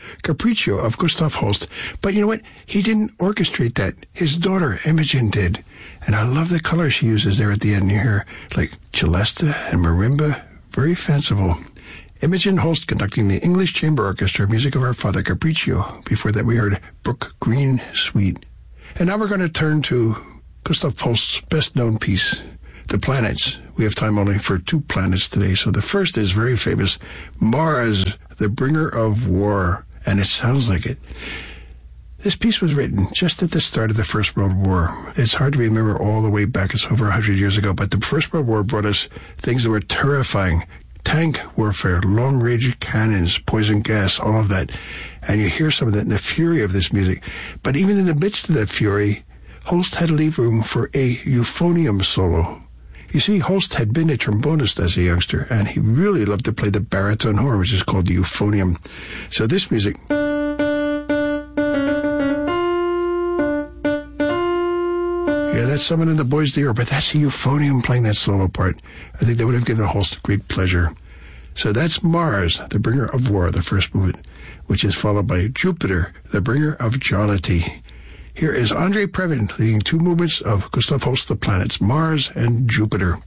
Capriccio of Gustav Holst. But you know what? He didn't orchestrate that. His daughter, Imogen, did. And I love the color she uses there at the end. You hear like celesta and marimba. Very fanciful. Imogen Holst conducting the English Chamber Orchestra, music of our father Capriccio. Before that we heard Brook Green Suite. And now we're going to turn to Gustav Holst's best-known piece, The Planets. We have time only for 2 planets today. So the first is very famous, Mars, the Bringer of War. And it sounds like it. This piece was written just at the start of the First World War. It's hard to remember all the way back. It's over 100 years ago. But the First World War brought us things that were terrifying. Tank warfare, long-range cannons, poison gas, all of that. And you hear some of that in the fury of this music. But even in the midst of that fury, Holst had to leave room for a euphonium solo. You see, Holst had been a trombonist as a youngster, and he really loved to play the baritone horn, which is called the euphonium. So this music... Yeah, that's Someone in the Boys of the Air, but that's the euphonium playing that solo part. I think that would have given Holst great pleasure. So that's Mars, the Bringer of War, the first movement, which is followed by Jupiter, the Bringer of Jollity. Here is Andrei Previn leading 2 movements of Gustav Holst, The Planets, Mars and Jupiter.